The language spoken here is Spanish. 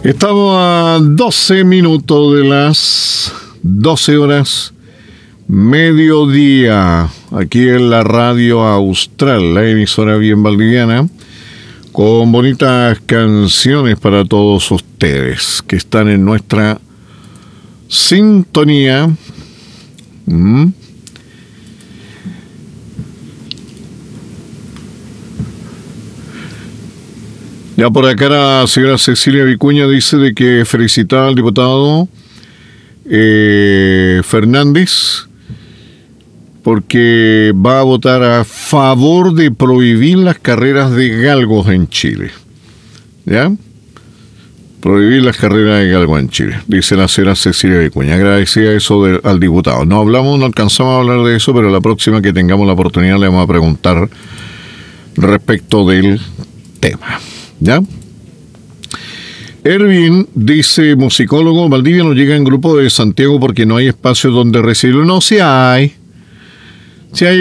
Estamos a 12 minutos de las 12 horas mediodía, aquí en la Radio Austral, la emisora bien valdiviana, con bonitas canciones para todos ustedes que están en nuestra sintonía. Ya por acá la señora Cecilia Vicuña dice de que felicitaba al diputado Fernández porque va a votar a favor de prohibir las carreras de galgos en Chile. ¿Ya? Prohibir las carreras de galgos en Chile, dice la señora Cecilia Vicuña. Agradecía eso al diputado. No alcanzamos a hablar de eso, pero la próxima que tengamos la oportunidad le vamos a preguntar respecto del tema. ¿Ya? Erwin dice, musicólogo, Valdivia no llega en grupo de Santiago porque no hay espacio donde recibirlo. No, sí hay. Sí hay